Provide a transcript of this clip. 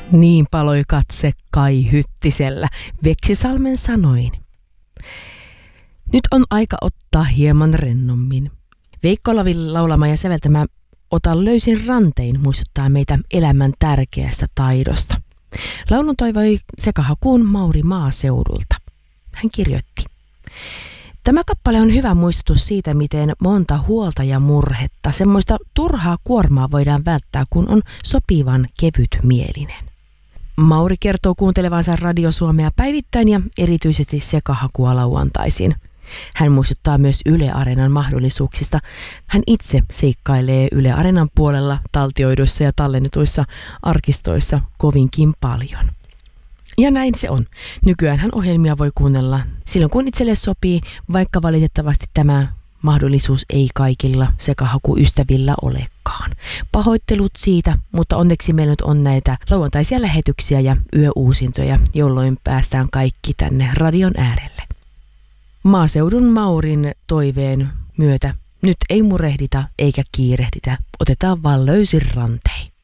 Niin paloi katse Kai Hyttisellä Veksisalmen sanoin. Nyt on aika ottaa hieman rennommin. Veikko Lavin laulama ja säveltämä Ota löysin rantein muistuttaa meitä elämän tärkeästä taidosta. Laulun toivoi sekahakuun Mauri Maaseudulta. Hän kirjoitti. Tämä kappale on hyvä muistutus siitä, miten monta huolta ja murhetta, semmoista turhaa kuormaa voidaan välttää, kun on sopivan kevytmielinen. Mauri kertoo kuuntelevansa Radio Suomea päivittäin ja erityisesti sekahakua lauantaisin. Hän muistuttaa myös Yle Areenan mahdollisuuksista. Hän itse seikkailee Yle Areenan puolella taltioiduissa ja tallennetuissa arkistoissa kovinkin paljon. Ja näin se on. Nykyäänhän ohjelmia voi kuunnella silloin kun itselle sopii, vaikka valitettavasti tämä mahdollisuus ei kaikilla sekahakuystävillä olekaan. Pahoittelut siitä, mutta onneksi meillä nyt on näitä lauantaisia lähetyksiä ja yöuusintoja, jolloin päästään kaikki tänne radion äärelle. Maaseudun Maurin toiveen myötä nyt ei murehdita eikä kiirehditä, otetaan vaan löysin rantein.